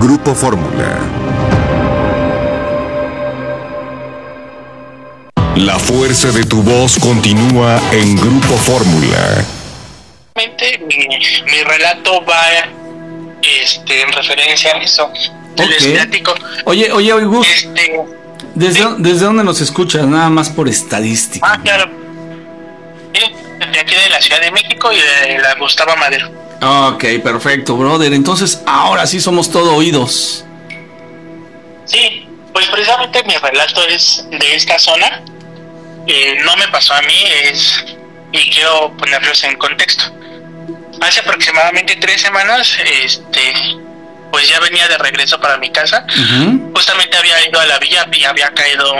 Grupo Fórmula. La fuerza de tu voz continúa en Grupo Fórmula. Mi relato va en referencia a eso. Les platico. Oye, Gus, ¿desde dónde nos escuchas? Nada más por estadística. Claro. De aquí de la Ciudad de México y de la Gustavo Madero. Ok, perfecto, brother. Entonces, ahora sí somos todo oídos. Sí, pues precisamente mi relato es de esta zona. No me pasó a mí, y quiero ponerlos en contexto. Hace aproximadamente 3 semanas, pues ya venía de regreso para mi casa. Uh-huh. Justamente había ido a la villa y había caído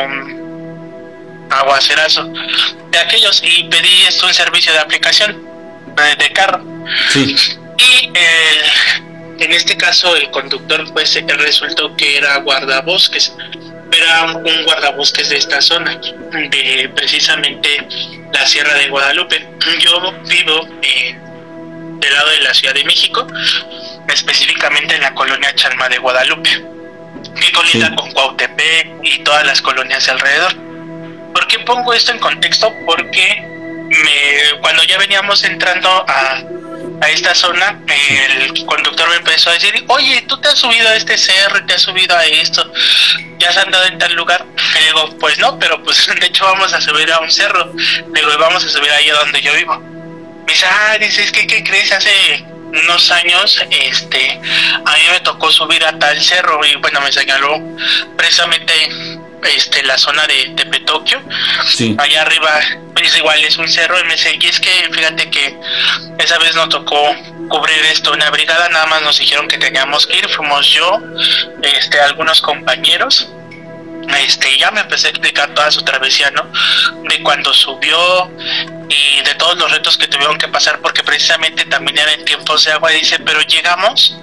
un aguacerazo de aquellos y pedí un servicio de aplicación de carro. Sí. Y en este caso el conductor pues resultó que era guardabosques. Era un guardabosques de esta zona, de precisamente la Sierra de Guadalupe. Yo vivo del lado de la Ciudad de México, específicamente en la colonia Chalma de Guadalupe, que colinda con Cuautepec y todas las colonias de alrededor. ¿Por qué pongo esto en contexto? Porque cuando ya veníamos entrando a esta zona, el conductor me empezó a decir: oye, tú te has subido a este cerro, te has subido a esto, ya has andado en tal lugar. Y digo, pues no, pero pues de hecho vamos a subir a un cerro. Digo, vamos a subir ahí a donde yo vivo. Me dice, es que ¿qué crees? Hace unos años a mí me tocó subir a tal cerro, y bueno, me señaló precisamente la zona de Tepetoquio. Sí. Allá arriba pues igual es un cerro, y me dice, y es que fíjate que esa vez nos tocó cubrir una brigada, nada más nos dijeron que teníamos que ir, fuimos yo, algunos compañeros, ya me empecé a explicar toda su travesía, ¿no? De cuando subió y de todos los retos que tuvieron que pasar, porque precisamente también era en tiempos de agua. Dice, pero llegamos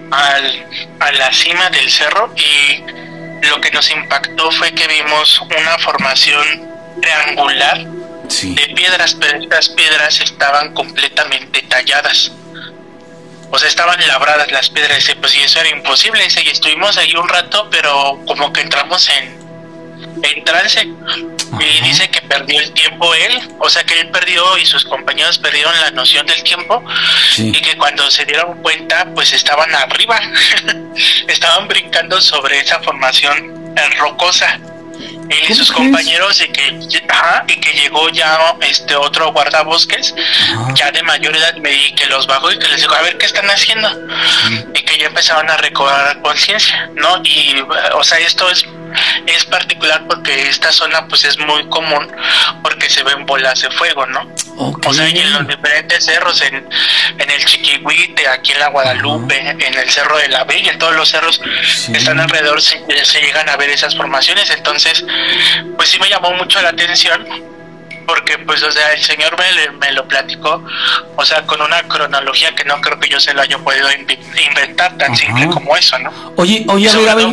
a la cima del cerro y lo que nos impactó fue que vimos una formación triangular, sí, de piedras, pero estas piedras estaban completamente talladas. O sea, estaban labradas las piedras. Dice, pues y eso era imposible. Dice, y estuvimos ahí un rato, pero como que entramos en trance. Ajá. Y dice que perdió el tiempo él, o sea que él perdió y sus compañeros perdieron la noción del tiempo. Sí. Y que cuando se dieron cuenta, pues estaban arriba, estaban brincando sobre esa formación rocosa. Él y sus compañeros, y que llegó ya otro guardabosques, ya de mayor edad, y que los bajó y que les dijo, a ver, ¿qué están haciendo? Y que ya empezaron a recobrar conciencia, ¿no? Y, o sea, esto es particular porque esta zona pues es muy común porque se ven bolas de fuego, ¿no? Okay. O sea, y en los diferentes cerros, en el Chiquihuite, aquí en la Guadalupe, en el Cerro de la Bella, en todos los cerros que están alrededor se llegan a ver esas formaciones. Entonces, pues sí me llamó mucho la atención porque, pues, o sea, el señor me lo platicó, o sea, con una cronología que no creo que yo se lo haya podido inventar tan simple como eso, ¿no? Oye, a ver,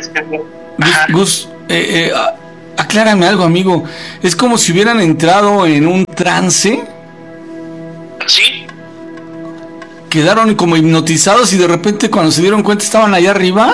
Gus, aclárame algo, amigo. ¿Es como si hubieran entrado en un trance? Sí. ¿Quedaron como hipnotizados y de repente cuando se dieron cuenta estaban allá arriba?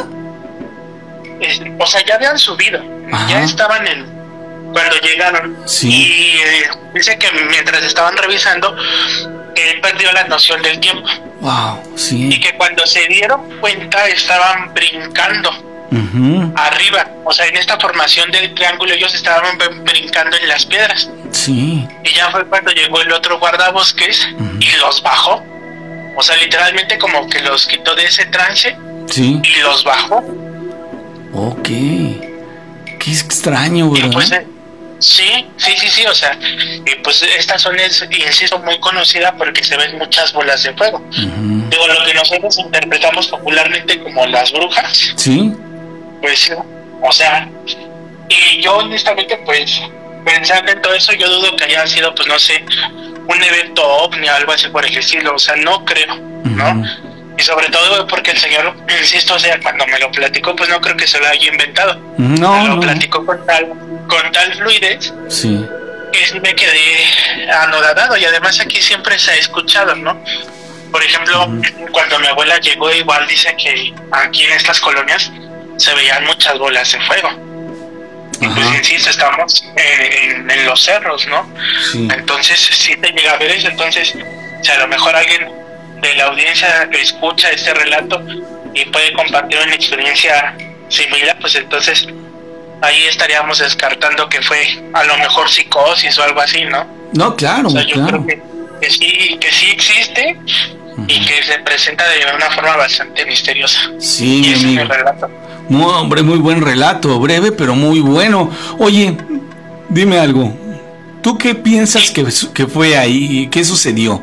O sea, ya habían subido. Ajá. Ya estaban cuando llegaron. Sí. Y dice que mientras estaban revisando, él perdió la noción del tiempo. Wow, sí. Y que cuando se dieron cuenta estaban brincando. Uh-huh. Arriba, o sea, en esta formación del triángulo ellos estaban brincando en las piedras. Sí. Y ya fue cuando llegó el otro guardabosques, uh-huh, y los bajó. O sea, literalmente como que los quitó de ese trance. Sí. Y los bajó. Ok. Qué extraño, ¿verdad? Y pues, sí, o sea, y pues esta zona es, insisto, muy conocida porque se ven muchas bolas de fuego. Uh-huh. Digo, lo que nosotros interpretamos popularmente como las brujas. Sí. Pues, o sea, y yo honestamente, pues, pensando en todo eso, yo dudo que haya sido, pues, no sé, un evento ovni o algo así por el estilo, o sea, no creo, ¿no? Uh-huh. Y sobre todo porque el señor, insisto, o sea, cuando me lo platicó, pues no creo que se lo haya inventado. No, me lo platicó con tal fluidez, sí, que sí me quedé anodadado. Y además aquí siempre se ha escuchado, ¿no? Por ejemplo, cuando mi abuela llegó, igual dice que aquí en estas colonias se veían muchas bolas de fuego. Y pues insisto, estamos en los cerros, ¿no? Sí. Entonces sí te llega a ver eso. Entonces, si a lo mejor alguien de la audiencia escucha este relato y puede compartir una experiencia similar, pues entonces ahí estaríamos descartando que fue a lo mejor psicosis o algo así, ¿no? No, claro, o sea, yo claro. creo que sí existe y que se presenta de una forma bastante misteriosa. Sí, y ese amigo. es mi relato. No, hombre, muy buen relato, breve pero muy bueno. Oye, dime algo. ¿Tú qué piensas que fue ahí? ¿Qué sucedió?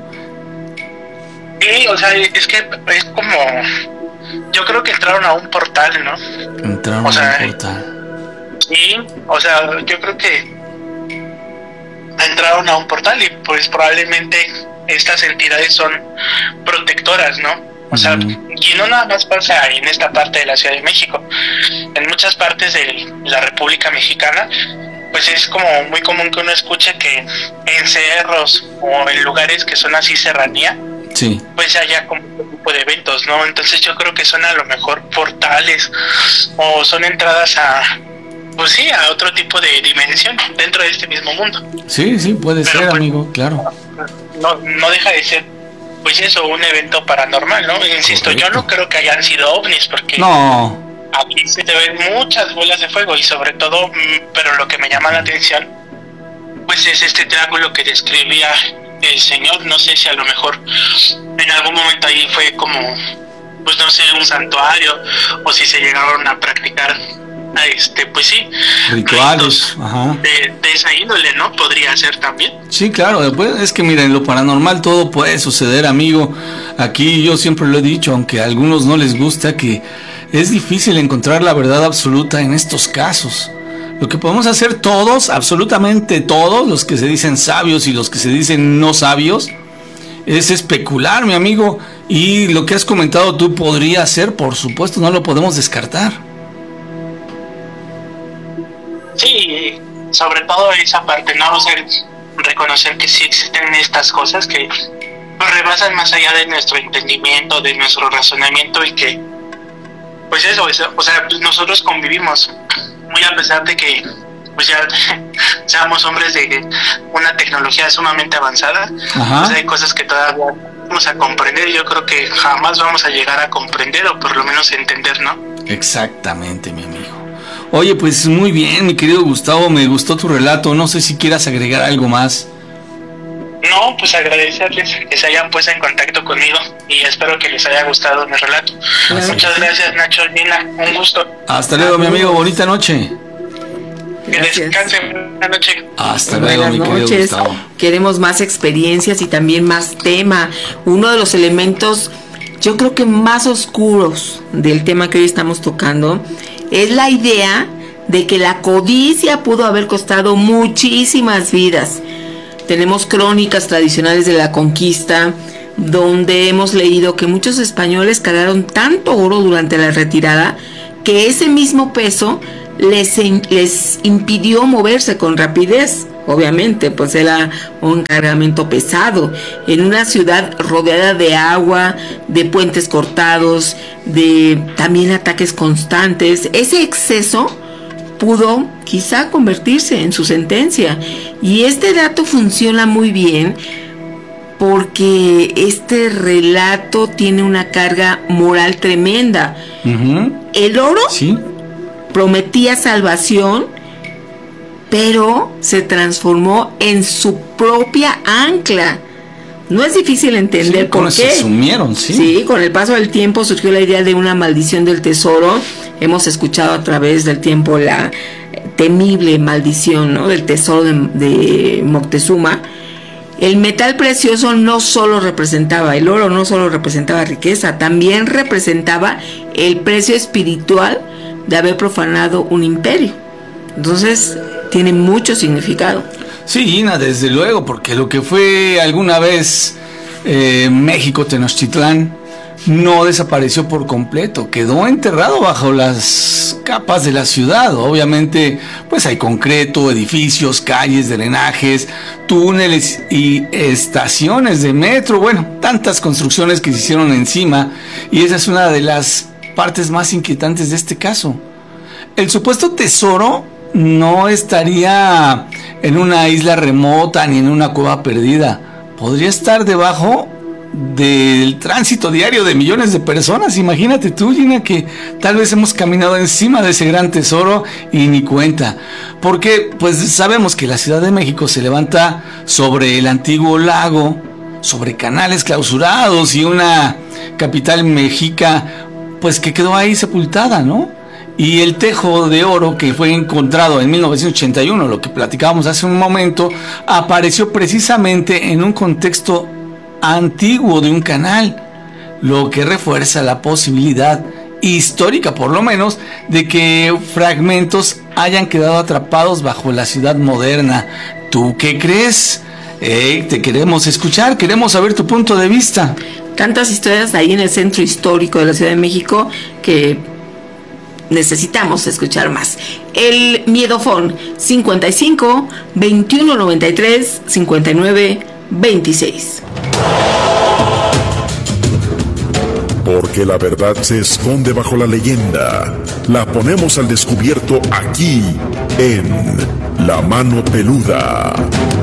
Sí, o sea, es que es como... Yo creo que entraron a un portal, ¿no? Entraron a un portal. Sí, o sea, yo creo que entraron a un portal y pues probablemente estas entidades son protectoras, ¿no? O sea, y no nada más pasa en esta parte de la Ciudad de México. En muchas partes de la República Mexicana, pues es como muy común que uno escuche que en cerros o en lugares que son así serranía, sí, pues haya como un tipo de eventos, ¿no? Entonces yo creo que son a lo mejor portales o son entradas a, pues sí, a otro tipo de dimensión dentro de este mismo mundo. Sí, sí, puede ser, pues, amigo, claro. No deja de ser, pues eso, un evento paranormal, ¿no? Insisto, correcto. Yo no creo que hayan sido ovnis, porque no, aquí se te ven muchas bolas de fuego y sobre todo, pero lo que me llama la atención, pues es este triángulo que describía el señor. No sé si a lo mejor en algún momento ahí fue como, pues no sé, un santuario, o si se llegaron a practicar pues sí, rituales de esa índole, ¿no? Podría ser también. Sí, claro, pues es que mira, en lo paranormal todo puede suceder, amigo. Aquí yo siempre lo he dicho, aunque a algunos no les gusta, que es difícil encontrar la verdad absoluta en estos casos. Lo que podemos hacer todos, absolutamente todos, los que se dicen sabios y los que se dicen no sabios, es especular, mi amigo. Y lo que has comentado tú podría ser, por supuesto, no lo podemos descartar. Sí, sobre todo esa parte, ¿no? O sea, reconocer que sí existen estas cosas que rebasan más allá de nuestro entendimiento, de nuestro razonamiento, y que, pues eso, o sea, nosotros convivimos, muy a pesar de que, pues ya seamos hombres de una tecnología sumamente avanzada. Pues hay cosas que todavía vamos a comprender, y yo creo que jamás vamos a llegar a comprender, o por lo menos entender, ¿no? Exactamente, mi amigo. Oye, pues muy bien, mi querido Gustavo, me gustó tu relato. No sé si quieras agregar algo más. No, pues agradecerles que se hayan puesto en contacto conmigo y espero que les haya gustado mi relato. Muchas gracias, Nacho, Gina, un gusto. Hasta luego, mi amigo, bonita noche. Que descansen, buena noche. Hasta luego, mi querido Gustavo. Queremos más experiencias y también más tema. Uno de los elementos, yo creo que más oscuros del tema que hoy estamos tocando, es la idea de que la codicia pudo haber costado muchísimas vidas. Tenemos crónicas tradicionales de la conquista, donde hemos leído que muchos españoles cargaron tanto oro durante la retirada que ese mismo peso les impidió moverse con rapidez. Obviamente, pues era un cargamento pesado en una ciudad rodeada de agua, de puentes cortados, de también ataques constantes. Ese exceso pudo quizá convertirse en su sentencia, y este dato funciona muy bien porque este relato tiene una carga moral tremenda. El oro prometía salvación, pero se transformó en su propia ancla. No es difícil entender por qué. Se sumieron, Sí, con el paso del tiempo surgió la idea de una maldición del tesoro. Hemos escuchado a través del tiempo la temible maldición, ¿no?, del tesoro de Moctezuma. El metal precioso no solo representaba, el oro no solo representaba riqueza, también representaba el precio espiritual de haber profanado un imperio. Entonces, tiene mucho significado. Sí, Gina, desde luego, porque lo que fue alguna vez México Tenochtitlán, no desapareció por completo, quedó enterrado bajo las capas de la ciudad. Obviamente, pues hay concreto, edificios, calles, drenajes, túneles y estaciones de metro, bueno, tantas construcciones que se hicieron encima, y esa es una de las partes más inquietantes de este caso. El supuesto tesoro no estaría en una isla remota ni en una cueva perdida, podría estar debajo del tránsito diario de millones de personas. Imagínate tú, Gina, que tal vez hemos caminado encima de ese gran tesoro y ni cuenta, porque pues sabemos que la Ciudad de México se levanta sobre el antiguo lago, sobre canales clausurados y una capital mexica pues que quedó ahí sepultada, ¿no? Y el tejo de oro que fue encontrado en 1981, lo que platicábamos hace un momento, apareció precisamente en un contexto antiguo de un canal, lo que refuerza la posibilidad histórica, por lo menos, de que fragmentos hayan quedado atrapados bajo la ciudad moderna. ¿Tú qué crees? Te queremos escuchar, queremos saber tu punto de vista. Tantas historias ahí en el centro histórico de la Ciudad de México que necesitamos escuchar más. El Miedofón 55 21 93 59 26. Porque la verdad se esconde bajo la leyenda. La ponemos al descubierto aquí en La Mano Peluda.